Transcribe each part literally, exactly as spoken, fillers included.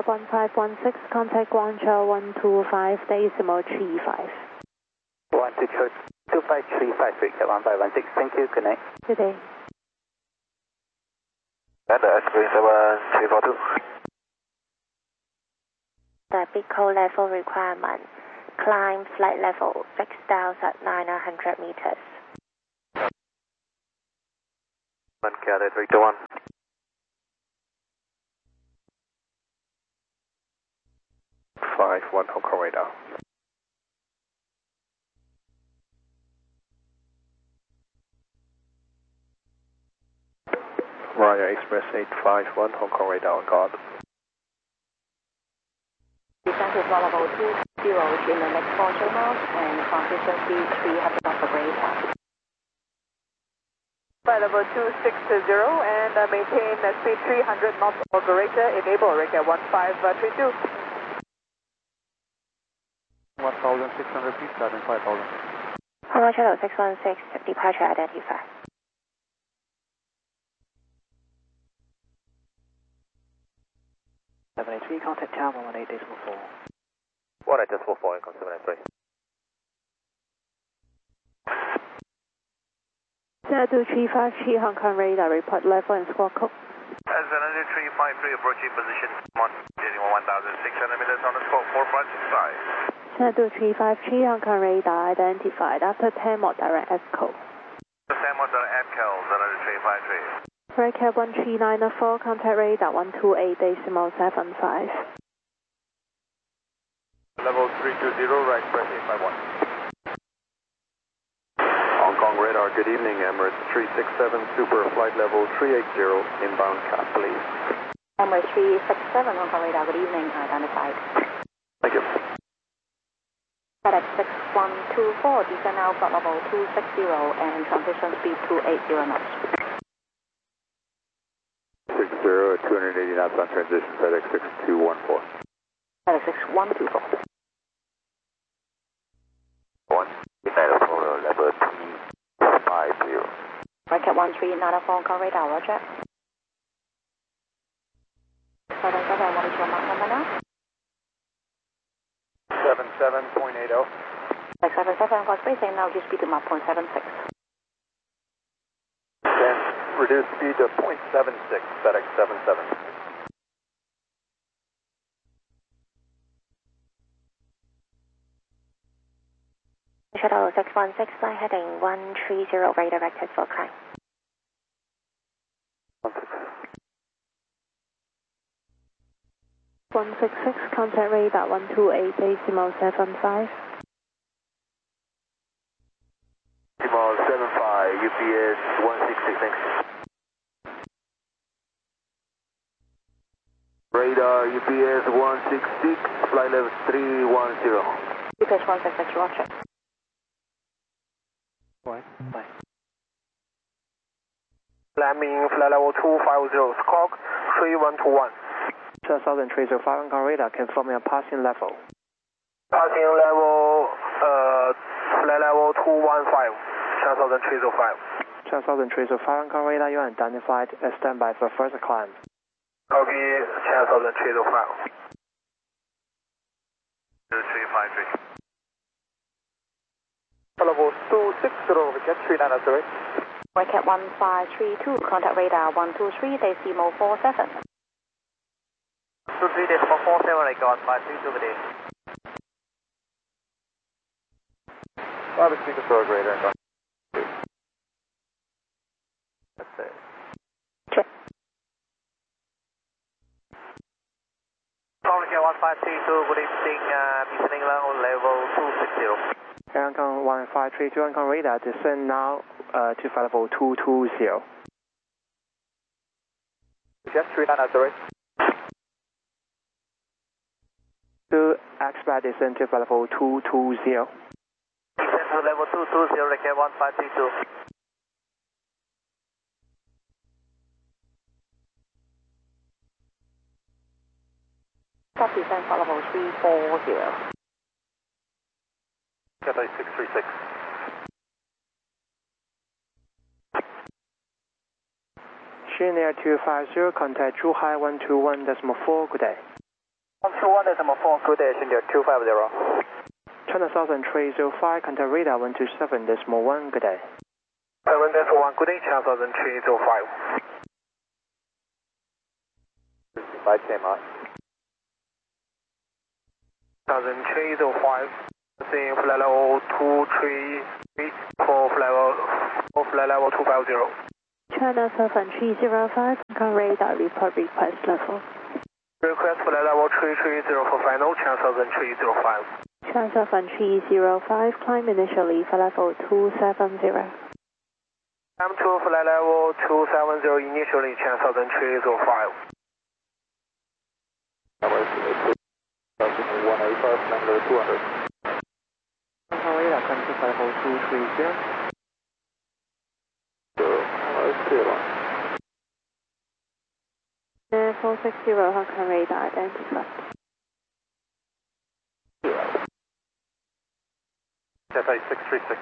one five one six, contact Guangzhou one two five decimal three five. one two two five three five, Recap one five one six, thank you, good night. Good day. And the S three seven three four two. The Pico level requirement. Climb flight level, fixed down at nine hundred meters. One Cathay three two one. Five one Hong Kong radar. Royal Express eight five one Hong Kong radar on guard. Descend to flight level two zero in the next four channels and transition speed three hundred knots of radar. Flight level two six zero and uh, maintain uh, speed three hundred knots operator, enable Recap one five three two. one thousand six hundred feet, starting five thousand. Honolulu Shuttle six one six, departure identified. seven eight three, contact Tower one one eight decimal four. one eight decimal four, income seven eight three. zero two three five three Hong Kong radar, report level and squawk code. seven three five three, approaching position one thousand six hundred meters on the squawk four five six five. zero two three five three Hong Kong radar identified after ten more direct echo. ten more direct echo, zero three five three. Recap one three nine four, contact radar one two eight decimal seven five. Level three two zero, right, press eight five one. Hong Kong radar, good evening, Emirates three six seven, super flight level three eight zero, inbound cap, please. Emirates three six seven, Hong Kong radar, good evening, identified. Thank you. FedEx six one two four, descend now flight level two six zero and transition speed two eighty knots. six zero, two eighty knots on transition, FedEx six two one four. FedEx six one two four. one, United Polo, level three five zero. Recap one three nine four, Hong Kong radar, roger. seven seven, what is your mark number now? seven seven point eight zero. six seven seven, for spacing, now just speed to Mach point seven six. Then reduce speed to point seven six, FedEx seven seven. Shuttle six one six, flight heading one three zero, redirected for climb. one six six, contact radar one two eight decimal seven five. Decimal seven five, U P S one six six, thanks. Radar U P S one six six, flight level three one zero. U P S one six six, roger. Bye. Bye. Landing flight level two five zero, squawk three one two one. two thousand three zero five Hong Kong radar, confirm your passing level. Passing level, uh, flight level two one five, two thousand three zero five. two thousand three zero five Hong Kong radar, you are identified as standby for first climb. Copy, two thousand three zero five. two three five three. Level two six zero, Recap three nine zero. Recap one five three two, contact radar one two three decimal four seven. two three decimal four seven, I got five three two today. Five speaker for radar. That's it. Check. Recap one five three two, good evening, uh, descending on level two six zero. Hong Kong one five three two Hong Kong radar, descend now uh, to flight level two two zero. Recap three nine zero. To expedite descent to flight level two two zero. Descend to level two two zero, Recap one five three two. Stop descent flight level three four zero. Cathay six three six. Shin Air two five zero, contact Zhuhai one two one decimal four, good day. one two one decimal four, good day, India two five zero. China Southern three zero five, contact radar one two seven decimal one, good day. seven decimal one, good day, China Southern three zero five. five K mark. Southern three zero five, seeing flight level two three three for flight level, for flight level two five zero. China Southern three zero five, contact radar report request level. Request flight level three three zero for final, China Southern three zero five. China Southern three zero five, climb initially for level two seven zero. Climb to flight level two seven zero initially, China Southern three zero five. one eighty-five, number two hundred. Contact radar, come to flight level two three zero. Air four six zero, Hong Kong radar identified. Cathay six three six.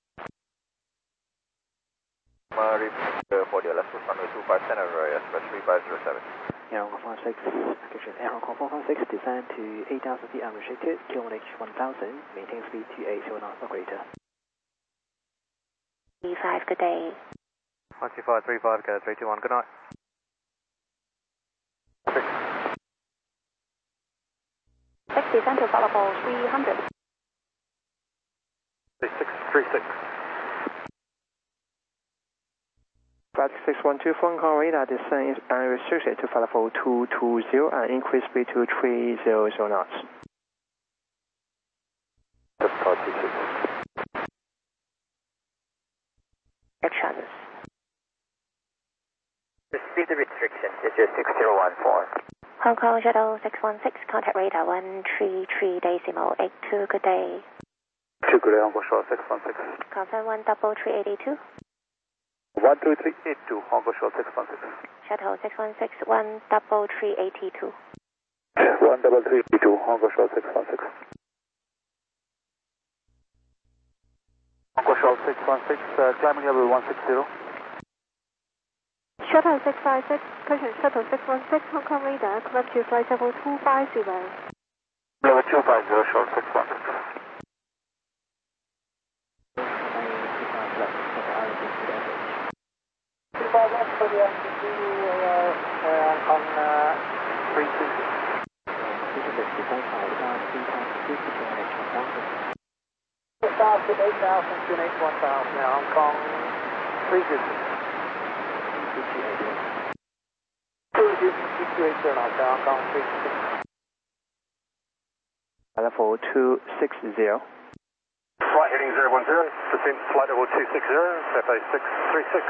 Marine for the left runway two five ten over express three five zero seven. Air Hong Kong five six, package Air Hong Kong four five six, descend to eight thousand feet unrestricted, Q one H one thousand, maintain speed two eight zero knots or greater. three five, good day. one two five three five, go three two one, good night. six, descend to level three hundred. six three six. Flight six one two, Hong Kong radar, descent is unrestricted to flight level two two zero and increase speed to three hundred knots. Actions. The speed restriction is your six zero one four. Hong Kong Shuttle six one six, contact radar one three three decimal eight two, good day. Two good day, Hong Kong Shuttle six one six. Confirm one double three eighty two. one two three eight two, Hong Kong Shuttle six one six. Shuttle six one six, one double three eighty two. one double three eight two, Hong Kong Shuttle six one six. Hong Kong Shuttle six one six, uh, climbing level one six zero. Shuttle six five six, cushion Shuttle six one six, Hong Kong radar, come up to flight level two five zero. Level two five zero, Shuttle six one six. five one for the N C C, uh, on uh, three two. eight thousand, eight thousand, two eight one thousand, Hong Kong three two. two eight zero, Hong Kong three two. Level two six zero. Flight heading zero one zero, descent flight level two six zero, Cathay six three six.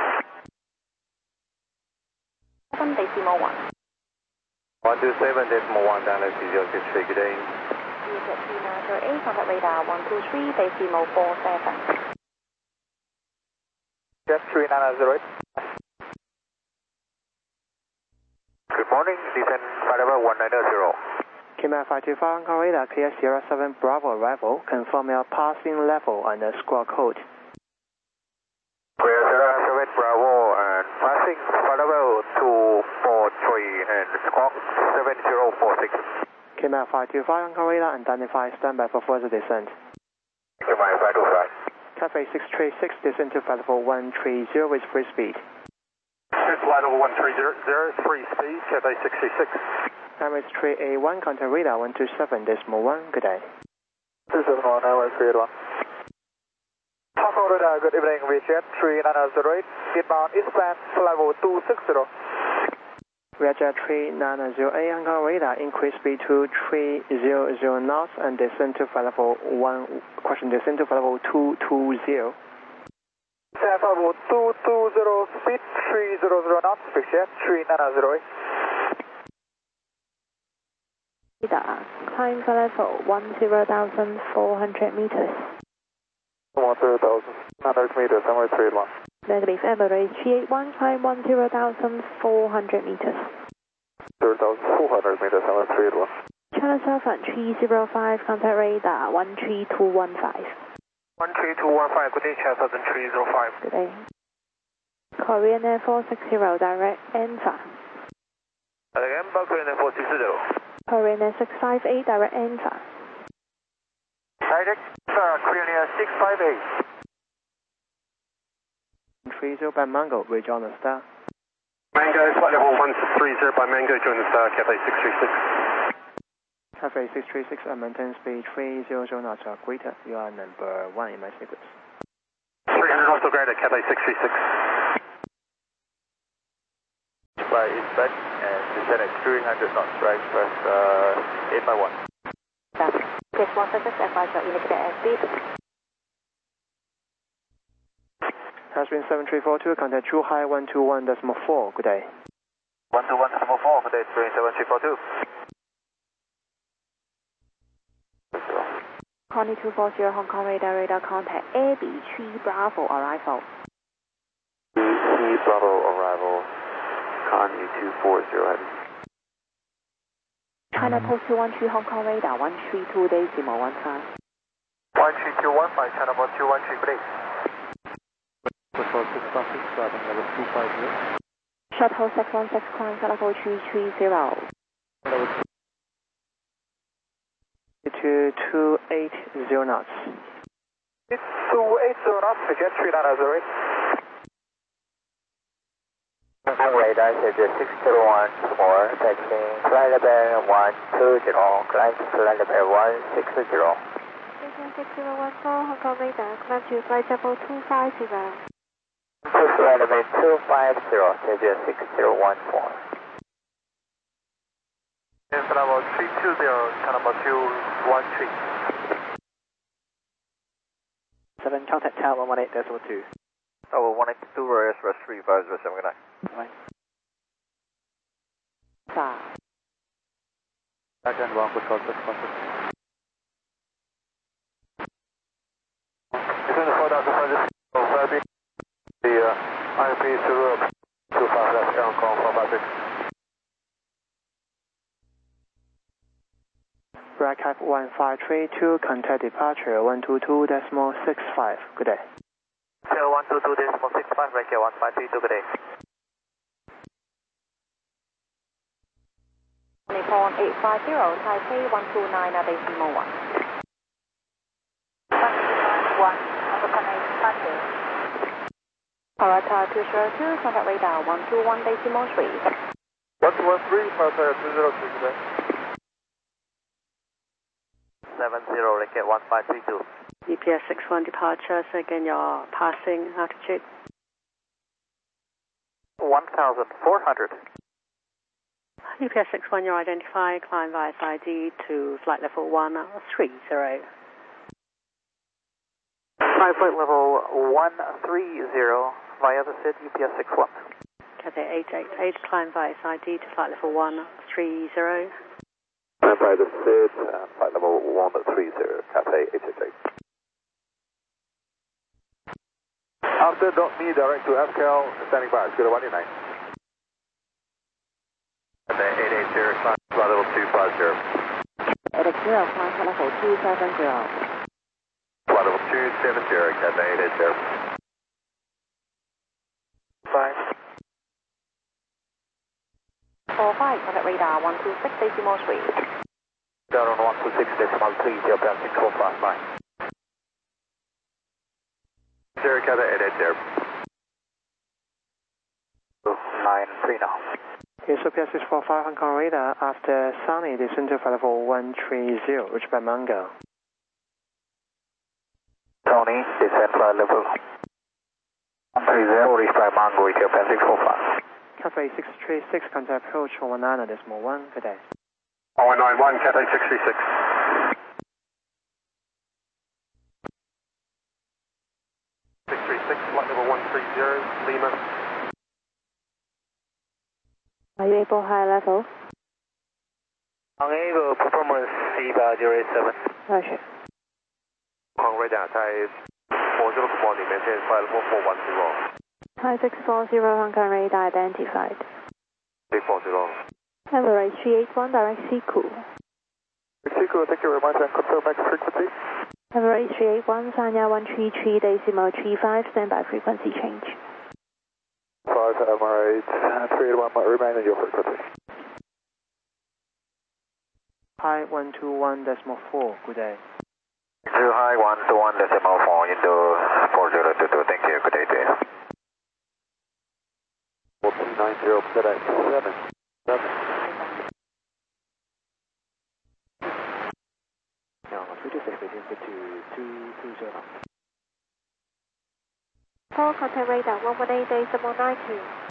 seven decimal one. one two seven decimal one, down at zero six three, good day. Vietjet three nine zero eight, contact radar one two three decimal four seven. Jet three nine zero eight. Good morning, descent flight level one nine zero. K M L five two five, Hong Kong radar, clear Sierra seven Bravo arrival, confirm your passing level and the squawk code. Clear Sierra seven Bravo and passing flight level two four three and squawk seven zero four six. K M L five two five, Hong Kong radar, identify, standby for further descent. K M L five two five. Cathay six three six, descent to flight level one three zero with free speed. Flight level one three zero, free speed, Cathay six three six. Emirates three A one, contact radar one two seven decimal one, good day. two seven one, Emirates three eight one. Hong Kong radar, good evening, Vietjet three nine zero eight, inbound eastbound, level two six zero. Vietjet three nine zero eight, Hong Kong radar, increase speed to three hundred knots and descend to flight level one, question, descend to flight level two two zero. Flight level two two zero, speed three hundred knots, Vietjet three nine zero eight. Radar, climb for level one zero thousand four hundred meters. one zero thousand nine hundred meters, Emirates three eight one. Negative, Emirates three eight one, climb one zero thousand four hundred meters. zero thousand four hundred meters, Emirates three eight one. China Southern three zero five, contact radar one three two one five. one three two one five, good day, China Southern three zero five. Good day. Korean Air four six zero, direct Anfa. Again, Korean four six zero. Korean six five eight, direct Infa. Direct uh, Korean six five eight. three zero by Mango, rejoin the star. Mango, flight level one three zero by Mango, join the star, Cathay six three six. Cathay six three six, and maintain speed three hundred knots or greater. You are number one in my sequence. three hundred knots or greater, Cathay six three six. Fly eastbound and descend at three hundred knots, right, first uh, eight by one. Case one six six, advise your indicated airspeed. Has been seven three four two, contact Zhuhai one two one decimal four, good day. one two one decimal four, good day, train seven three four two. Connie two four zero, Hong Kong radar, radar contact A B three Bravo arrival. B three Bravo arrival, Connie two four zero heavy. China Post two one three, Hong Kong radar, one three two decimal one five. one three two one five, China Post two one three, good day. Control six one six, starting level two five zero. Shuttle six one six, climb flight level three three zero. To two eight zero knots. It's two eight zero knots, again three nine zero eight. Hong Kong radar, schedule six zero one four, taxiing flight level one two zero, climb flight level one six zero. six zero one four, Hong Kong radar, climb to flight level two five zero. To flight level two five zero, schedule six zero one four. And flight level three two zero, number two one three. seven, contact tower one one eight decimal two. Oh, one eight two, Royal Express three five zero seven, good night. Bye. Sir. Back and one, good call, six one six. Descend the four thousand five hundred, the uh, I P to Europe, two five left, Air Hong Kong, four five six. Bracap one five three two, contact departure one two two decimal six five, good day. Zero one two two decimal six five, Bracap one five three two, good day. Nippon eight five zero, Taipei one two nine decimal one. one two nine one, African eight departure. Parata two zero two, contact radar one two one decimal three. one two one three, Parata two zero two, good day. seven zero, Racket one five three two. U P S six one departure, so again your passing altitude. one thousand four hundred. U P S six one, you identify, climb via S I D to flight level one three zero. Flight flight level one three zero, via the set U P S six one. Cathay eight eight eight, climb via S I D to flight level one three zero. And by the third, uh, flight level one three zero, Cathay eight eight eight. After dot me, direct to F K L, standing by, Scooter one eight nine. Cathay eight eight zero, flight level two five zero. eight zero, climb flight level two seven zero. Flight level two seven zero, Cathay eight eight zero. Five. four five, contact radar one two six decimal three. Down on one two six decimal three, zero down six four five, bye. Zero, Cathay eight eight zero. nine three now. Ethiopia six four five, Hong Kong radar, after Sunny, descend to flight level one three zero, reached by Mango. Tony, descend flight level one three zero, reached by Mango, Ethiopia six four five. Cathay six three six, contact approach one nine decimal one, good day. one nine one, Cathay six three six. six three six, flight level one three zero, Lima. Are you able high level? Unable, performance C bar zero eight seven. Roger. Hong Kong radar 在four zero four里面，现在 flight level four one zero. Thai six four zero, Hong Kong radar identified. six four zero. Emirates three eight one, direct Siku. Siku, thank you very much, and confirm max frequency. Emirates three eight one, Sanya one three three decimal three five, standby frequency change. five Emirates, three eight one, remain in your frequency. Hi one two one decimal four, good day. Zero high one two one decimal four into four zero two two, thank you, good day to you. two nine zero, FedEx seven seven. Now, three two six, waiting for two two two zero. Four contact radar one one eight decimal nine two.